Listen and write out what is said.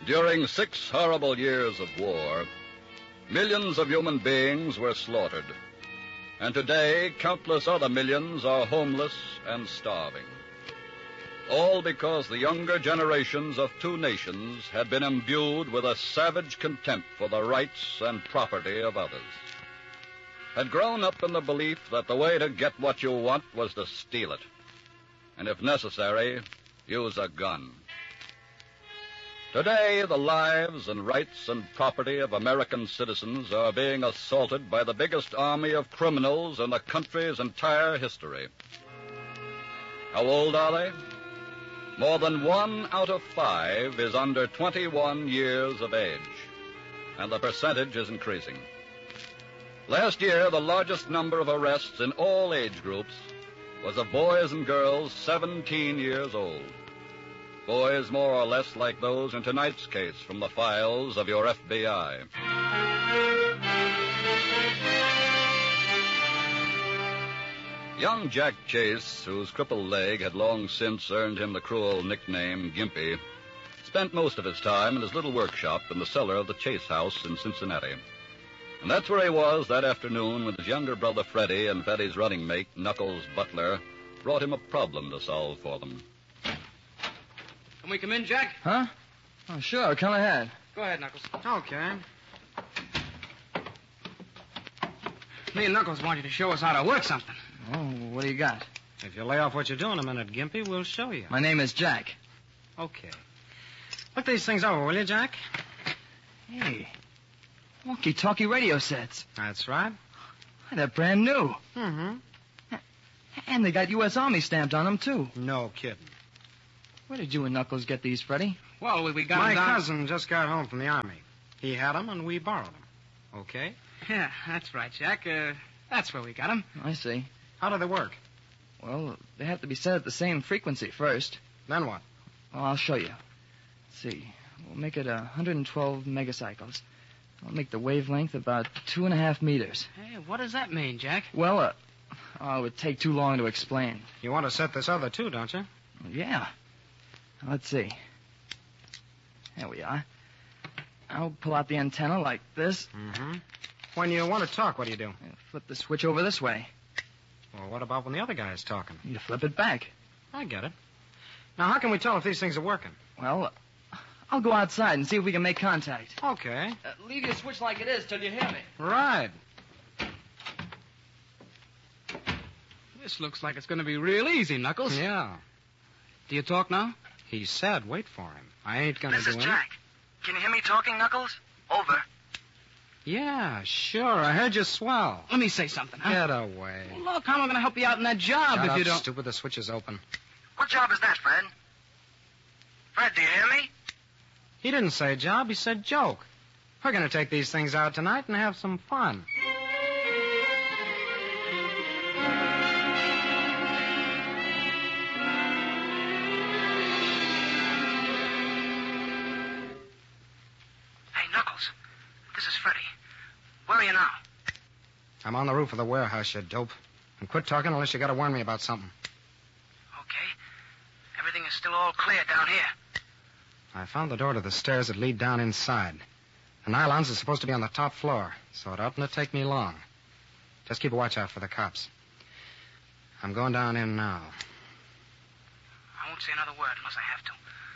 During 6 horrible years of war, millions of human beings were slaughtered. And today, countless other millions are homeless and starving. All because the younger generations of 2 nations had been imbued with a savage contempt for the rights and property of others. Had grown up in the belief that the way to get what you want was to steal it. And if necessary, use a gun. Today, the lives and rights and property of American citizens are being assaulted by the biggest army of criminals in the country's entire history. How old are they? More than 1 out of 5 is under 21 years of age, and the percentage is increasing. Last year, the largest number of arrests in all age groups was of boys and girls 17 years old. Boys more or less like those in tonight's case from the files of your FBI. Young Jack Chase, whose crippled leg had long since earned him the cruel nickname Gimpy, spent most of his time in his little workshop in the cellar of the Chase house in Cincinnati. And that's where he was that afternoon when his younger brother Freddie and Freddie's running mate, Knuckles Butler, brought him a problem to solve for them. Can we come in, Jack? Huh? Oh, sure. Come ahead. Go ahead, Knuckles. Okay. Me and Knuckles want you to show us how to work something. Oh, what do you got? If you lay off what you're doing a minute, Gimpy, we'll show you. My name is Jack. Okay. Look these things over, will you, Jack? Hey, walkie-talkie radio sets. That's right. They're brand new. Mm-hmm. And they got U.S. Army stamped on them, too. No kidding. Where did you and Knuckles get these, Freddie? Well, we got My them down... cousin just got home from the Army. He had them, and we borrowed them. Okay? Yeah, that's right, Jack. That's where we got them. I see. How do they work? Well, they have to be set at the same frequency first. Then what? Well, I'll show you. Let's see. We'll make it 112 megacycles. I'll make the wavelength about 2.5 meters. Hey, what does that mean, Jack? Well, it would take too long to explain. You want to set this other, too, don't you? Yeah. Let's see. There we are. I'll pull out the antenna like this. Mm-hmm. When you want to talk, what do you do? Flip the switch over this way. Well, what about when the other guy is talking? You flip it back. I get it. Now, how can we tell if these things are working? Well, I'll go outside and see if we can make contact. Okay. Leave your switch like it is till you hear me. Right. This looks like it's going to be real easy, Knuckles. Yeah. Do you talk now? He said wait for him. I ain't going to do This is anything. Jack. Can you hear me talking, Knuckles? Over. Yeah, sure. I heard you swell. Let me say something, huh? Get away. Well, look, how am I going to help you out in that job Shut if up, you don't... stupid. The switch is open. What job is that, Fred? Fred, do you hear me? He didn't say job. He said joke. We're going to take these things out tonight and have some fun. Hey, Knuckles. This is Freddie. Where are you now? I'm on the roof of the warehouse, you dope. And quit talking unless you got to warn me about something. Okay. Everything is still all clear down here. I found the door to the stairs that lead down inside. The nylons are supposed to be on the top floor, so it oughtn't to take me long. Just keep a watch out for the cops. I'm going down in now. I won't say another word unless I have to.